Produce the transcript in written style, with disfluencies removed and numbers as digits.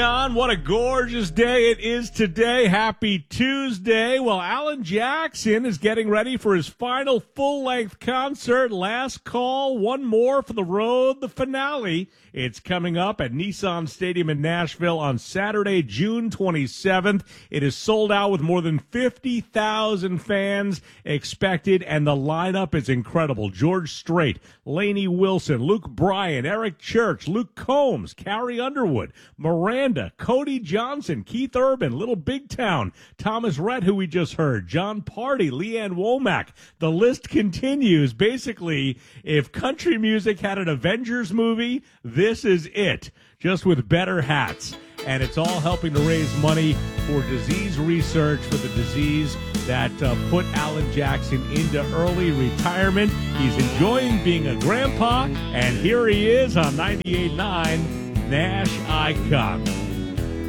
On what a gorgeous day it is today. Happy Tuesday. Well, Alan Jackson is getting ready for his final full-length concert. Last call, one more for the road, the finale. It's coming up at Nissan Stadium in Nashville on Saturday, June 27th. It is sold out with more than 50,000 fans expected, and the lineup is incredible. George Strait, Lainey Wilson, Luke Bryan, Eric Church, Luke Combs, Carrie Underwood, Miranda, Cody Johnson, Keith Urban, Little Big Town, Thomas Rhett, who we just heard, John Party, Leanne Womack. The list continues. Basically, if country music had an Avengers movie, this is it, just with better hats. And it's all helping to raise money for disease research for the disease that put Alan Jackson into early retirement. He's enjoying being a grandpa, and here he is on 98.9 Nash Icon.